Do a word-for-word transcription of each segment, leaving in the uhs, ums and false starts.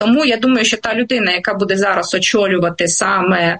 Тому я думаю, що та людина, яка буде зараз очолювати саме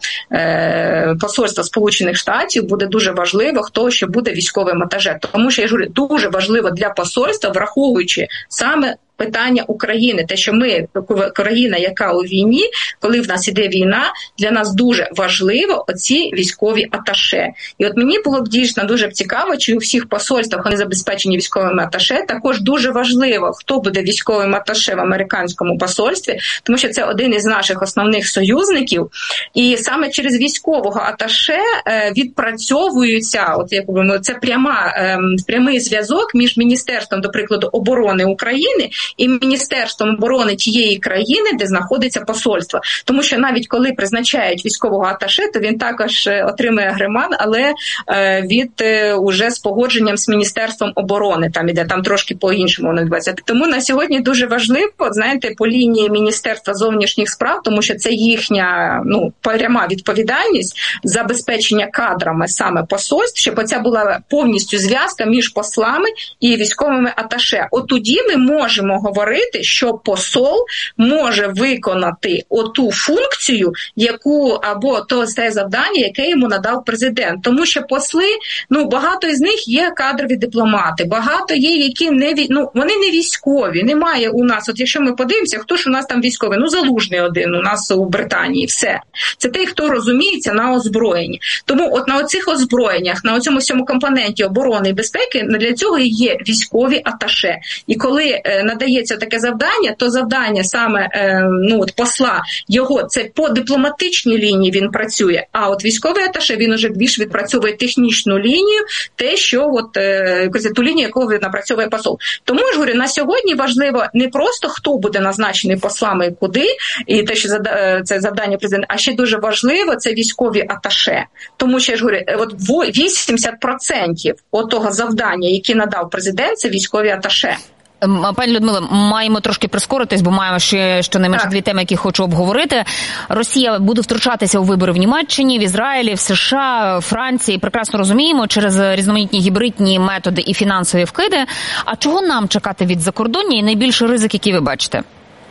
е, посольство Сполучених Штатів, буде дуже важливо, хто ще буде військовим аташе. Тому що, я ж говорю, дуже важливо для посольства, враховуючи саме питання України, те, що ми, країна, яка у війні, коли в нас іде війна, для нас дуже важливо оці військові аташе. І от мені було б дійсно дуже цікаво, чи у всіх посольствах вони забезпечені військовими аташе. Також дуже важливо, хто буде військовим аташе в американському посольстві, тому що це один із наших основних союзників. І саме через військового аташе відпрацьовуються, от як би, це пряма, прямий зв'язок між Міністерством, до прикладу, оборони України і Міністерством оборони тієї країни, де знаходиться посольство. Тому що навіть коли призначають військового аташе, то він також отримує гриман, але від уже з погодженням з Міністерством оборони. Там іде, там трошки по-іншому воно відбувається. Тому на сьогодні дуже важливо, знаєте, по лінії Міністерства зовнішніх справ, тому що це їхня, ну, пряма відповідальність забезпечення кадрами саме посольств, щоб оця була повністю зв'язка між послами і військовими аташе. От тоді ми можемо говорити, що посол може виконати оту функцію, яку або то те завдання, яке йому надав президент. Тому що посли, ну, багато із них є кадрові дипломати, багато є, які не, ну, вони не військові, немає у нас, от якщо ми подивимося, хто ж у нас там військовий, ну, Залужний один у нас у Британії, все. Це той, хто розуміється на озброєнні. Тому от на оцих озброєннях, на оцьому всьому компоненті оборони і безпеки, для цього і є військові аташе. І коли е, надається таке завдання, то завдання саме е, ну, от посла, його, це по дипломатичній лінії він працює, а от військовий аташе, він уже більш відпрацьовує технічну лінію, те, що от, е, ту лінію, яку він напрацьовує посол. Тому, я ж говорю, на сьогодні важливо не просто, хто буде назначений послами і куди, і те, що зада, це завдання президента, а ще дуже важливо, це військові аташе. Тому що, я ж говорю, от вісімдесят відсотків от того завдання, яке надав президент, це військові аташе. Пані Людмила, маємо трошки прискоритись, бо маємо ще щонайменше дві теми, які хочу обговорити. Росія буде втручатися у вибори в Німеччині, в Ізраїлі, в США, Франції. Прекрасно розуміємо, через різноманітні гібридні методи і фінансові вкиди. А чого нам чекати від закордоння і найбільший ризик, який ви бачите?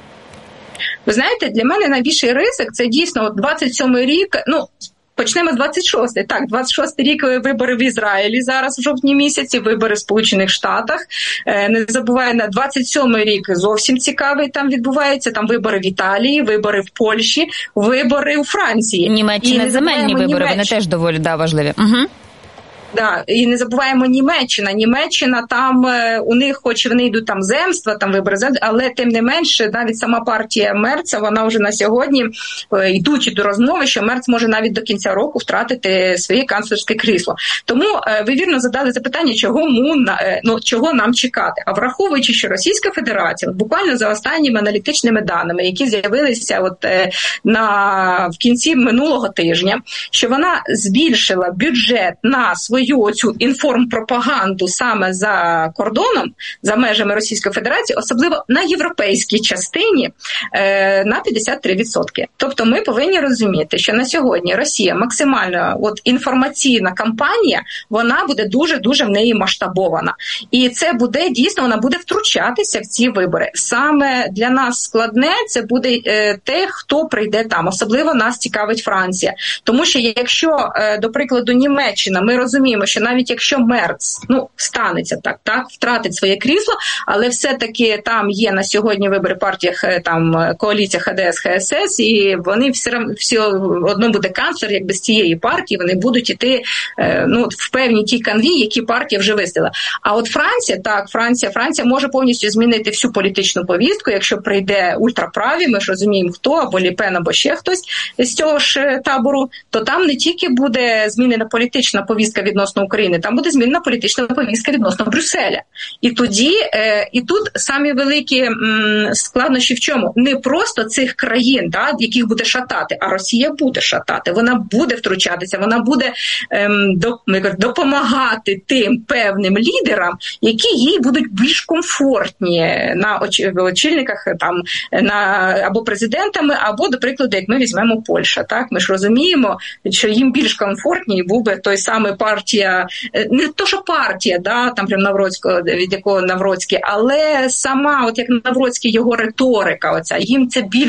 Ви знаєте, для мене найбільший ризик – це дійсно двадцять сьомий рік, ну, почнемо з двадцять шостий. Так, двадцять шостий рік вибори в Ізраїлі зараз в жовтні місяці, вибори в Сполучених Штатах. Не забувай, на двадцять сьомий рік зовсім цікавий там відбувається. Там вибори в Італії, вибори в Польщі, вибори у Франції. Німеччина, земельні вибори, вони теж доволі да, важливі. Угу. Да, і не забуваємо Німеччина. Німеччина там, у них, хоч вони йдуть там земства, там вибори, але тим не менше, навіть сама партія Мерца, вона вже на сьогодні йдуть до розмови, що Мерц може навіть до кінця року втратити своє канцлерське крісло. Тому ви вірно задали запитання, чого, му, ну, чого нам чекати. А враховуючи, що Російська Федерація, буквально за останніми аналітичними даними, які з'явилися от на, в кінці минулого тижня, що вона збільшила бюджет на свої оцю інформпропаганду саме за кордоном, за межами Російської Федерації, особливо на європейській частині, на п'ятдесят три відсотки. Тобто ми повинні розуміти, що на сьогодні Росія максимально от інформаційна кампанія, вона буде дуже-дуже в неї масштабована. І це буде, дійсно, вона буде втручатися в ці вибори. Саме для нас складне це буде те, хто прийде там. Особливо нас цікавить Франція. Тому що якщо, до прикладу, Німеччина, ми розуміємо, що навіть якщо Мерц, ну, станеться так, так, втратить своє крісло, але все-таки там є на сьогодні вибори партіях, там, коаліція Ха Де Ес, Ха Ес Ес, і вони всі, всі одно буде канцлер, як без цієї партії, вони будуть іти, ну, в певній тій канві, які партія вже виставила. А от Франція, так, Франція, Франція може повністю змінити всю політичну повістку, якщо прийде ультраправі, ми ж розуміємо, хто, або Лі Пен, або ще хтось з цього ж табору, то там не тільки буде змінена політична повістка відносно України, там буде змінена політична повістка відносно Брюсселя. І тоді, е, і тут самі великі м, складнощі в чому? Не просто цих країн, да, яких буде шатати, а Росія буде шатати, вона буде втручатися, вона буде ем, до, допомагати тим певним лідерам, які їй будуть більш комфортні на оч, очільниках там, на, або президентами, або, до прикладу, як ми візьмемо Польща. Так? Ми ж розуміємо, що їм більш комфортні був би той самий партій партія, не то, що партія, да, там прям Навроцького, від якого Навроцький, але сама, от як Навроцький, його риторика, оця, їм це більш